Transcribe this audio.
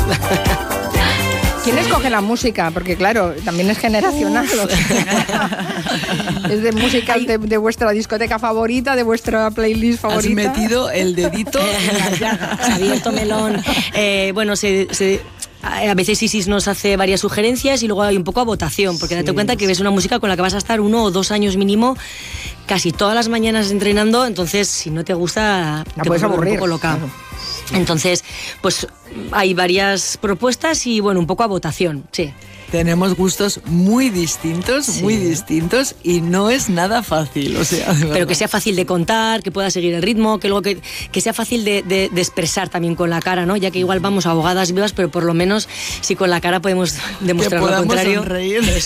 ¿Quién escoge la música? Porque claro, también es generacional. Es de música de vuestra discoteca favorita, de vuestra playlist favorita. Has metido el dedito en la llaga. Se ha abierto melón. Bueno, a veces Isis nos hace varias sugerencias y luego hay un poco a votación, porque date cuenta que ves una música con la que vas a estar 1 o 2 años mínimo casi todas las mañanas entrenando, entonces si no te gusta la puedes aburrir, un poco loca. Claro. Entonces, pues hay varias propuestas y bueno, un poco a votación, sí. Tenemos gustos muy distintos y no es nada fácil, o sea, pero que sea fácil de contar, que pueda seguir el ritmo, que luego que sea fácil de expresar también con la cara, ¿no? Ya que igual vamos ahogadas vivas, pero por lo menos si con la cara podemos demostrar lo contrario. Sonreír.